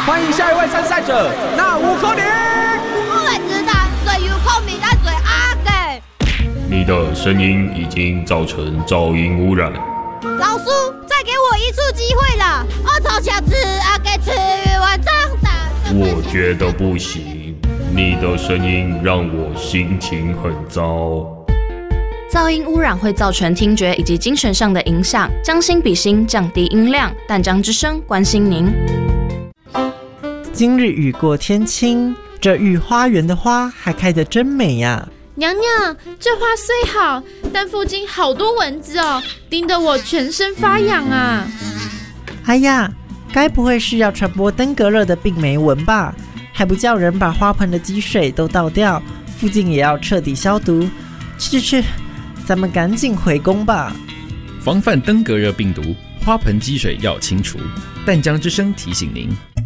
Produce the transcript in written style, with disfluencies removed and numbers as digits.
欢迎下一位参赛者，那5颗零。 我会知道最有空名的最阿给。 你的声音已经造成噪音污染。 老师，再给我一次机会了，我从小吃阿给吃鱼丸长大。 我觉得不行，你的声音让我心情很糟。 噪音污染会造成听觉以及精神上的影响，将心比心，降低音量。淡江之声关心您。 今日雨过天晴，这御花园的花还开得真美呀！ 娘娘，这花虽好，但附近好多蚊子哦，叮得我全身发痒啊！ 哎呀，该不会是要传播登革热的病媒蚊吧？还不叫人把花盆的积水都倒掉，附近也要彻底消毒。去，咱们赶紧回宫吧。 防范登革热病毒，花盆积水要清除。淡江之声提醒您。